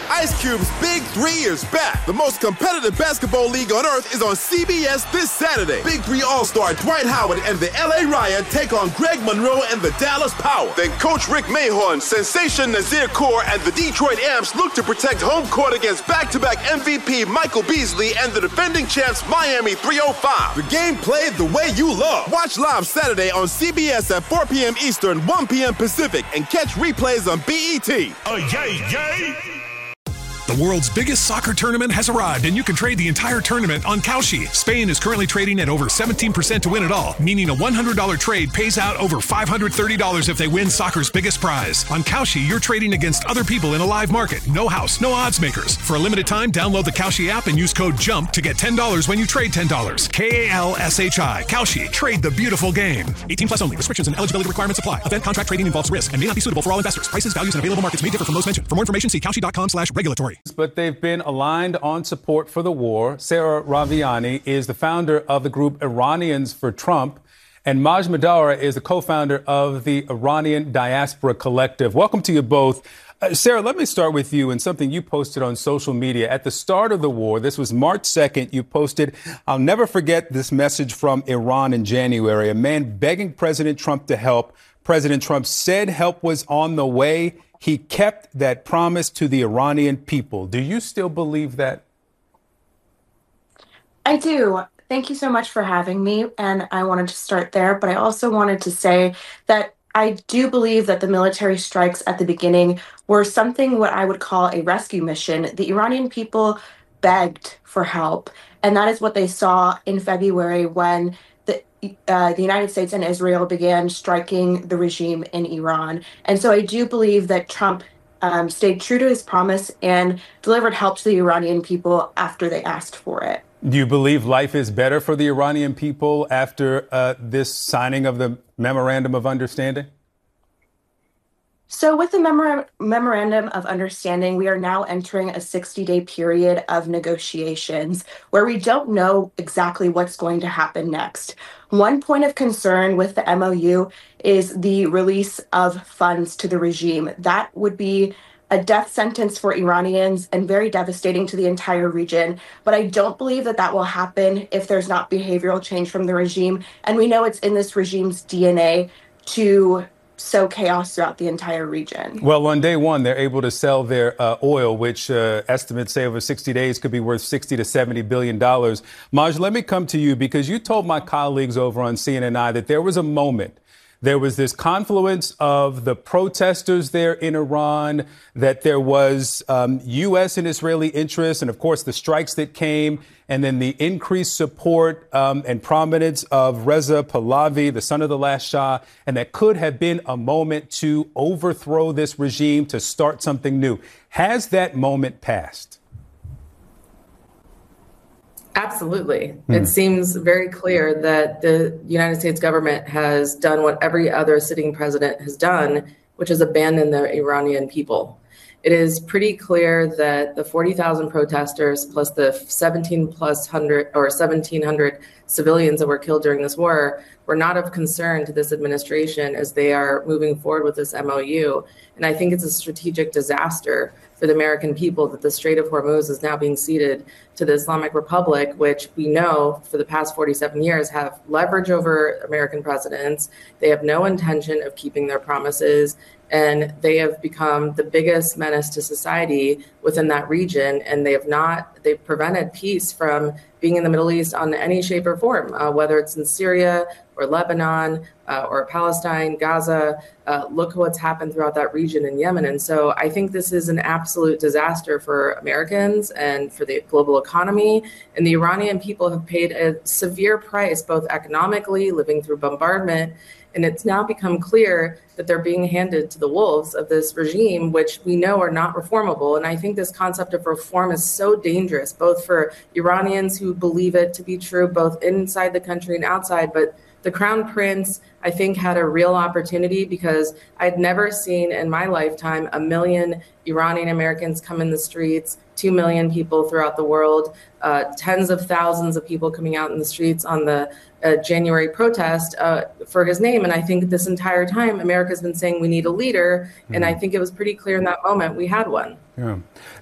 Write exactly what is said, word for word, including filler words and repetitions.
Ice Cube's Big Three is back. The most competitive basketball league on earth is on C B S this Saturday. Big Three All-Star Dwight Howard and the L A Riot take on Greg Monroe and the Dallas Power. Then Coach Rick Mahorn, Sensation Nazir Kaur, and the Detroit Amps look to protect home court against back-to-back M V P Michael Beasley and the defending champs Miami three oh five. The game played the way you love. Watch live Saturday on C B S at four p.m. Eastern, one p.m. Pacific, and catch replays on B E T. Oh, yay, yay! The world's biggest soccer tournament has arrived, and you can trade the entire tournament on Kalshi. Spain is currently trading at over seventeen percent to win it all, meaning a one hundred dollars trade pays out over five hundred thirty dollars if they win soccer's biggest prize. On Kalshi, you're trading against other people in a live market. No house, no odds makers. For a limited time, download the Kalshi app and use code JUMP to get ten dollars when you trade ten dollars. K A L S H I. Kalshi. Trade the beautiful game. eighteen plus only. Restrictions and eligibility requirements apply. Event contract trading involves risk and may not be suitable for all investors. Prices, values, and available markets may differ from those mentioned. For more information, see kalshi.com slash regulatory. But they've been aligned on support for the war. Sarah Raviani is the founder of the group Iranians for Trump, and Maj Madara is the co-founder of the Iranian Diaspora Collective. Welcome to you both. Uh, Sarah, let me start with you and something you posted on social media. At the start of the war, this was March second, you posted, "I'll never forget this message from Iran in January. A man begging President Trump to help. President Trump said help was on the way. He kept that promise to the Iranian people." Do you still believe that? I do. Thank you so much for having me. And I wanted to start there, but I also wanted to say that I do believe that the military strikes at the beginning were something what I would call a rescue mission. The Iranian people begged for help, and that is what they saw in February when the uh, the United States and Israel began striking the regime in Iran. And so I do believe that Trump um, stayed true to his promise and delivered help to the Iranian people after they asked for it. Do you believe life is better for the Iranian people after uh, this signing of the Memorandum of Understanding? So with the memor- Memorandum of Understanding, we are now entering a sixty-day period of negotiations where we don't know exactly what's going to happen next. One point of concern with the M O U is the release of funds to the regime. That would be a death sentence for Iranians and very devastating to the entire region. But I don't believe that that will happen if there's not behavioral change from the regime. And we know it's in this regime's D N A to sow chaos throughout the entire region. Well, on day one, they're able to sell their uh, oil, which uh, estimates say over sixty days could be worth sixty to seventy billion dollars. Maj, let me come to you because you told my colleagues over on C N N I that there was a moment. There was this confluence of the protesters there in Iran, that there was um, U S and Israeli interests, and of course the strikes that came, and then the increased support um, and prominence of Reza Pahlavi, the son of the last Shah, and that could have been a moment to overthrow this regime, to start something new. Has that moment passed? Absolutely. Hmm. It seems very clear that the United States government has done what every other sitting president has done, which is abandon the Iranian people. It is pretty clear that the forty thousand protesters plus the seventeen plus hundred or seventeen hundred civilians that were killed during this war were not of concern to this administration as they are moving forward with this M O U. And I think it's a strategic disaster for the American people that the Strait of Hormuz is now being ceded to the Islamic Republic, which we know for the past forty-seven years have leverage over American presidents. They have no intention of keeping their promises, and they have become the biggest menace to society within that region. And they have not, they've prevented peace from being in the Middle East on any shape or form, uh, whether it's in Syria or Lebanon uh, or Palestine, Gaza. Uh, look what's happened throughout that region in Yemen. And so I think this is an absolute disaster for Americans and for the global economy. And the Iranian people have paid a severe price, both economically, living through bombardment. And it's now become clear that they're being handed to the wolves of this regime, which we know are not reformable. And I think this concept of reform is so dangerous, both for Iranians who believe it to be true, both inside the country and outside. But the Crown Prince, I think, had a real opportunity because I'd never seen in my lifetime a million Iranian Americans come in the streets, two million people throughout the world, uh, tens of thousands of people coming out in the streets on the uh, January protest uh, for his name. And I think this entire time, America's been saying we need a leader. Mm-hmm. And I think it was pretty clear in that moment we had one. Yeah.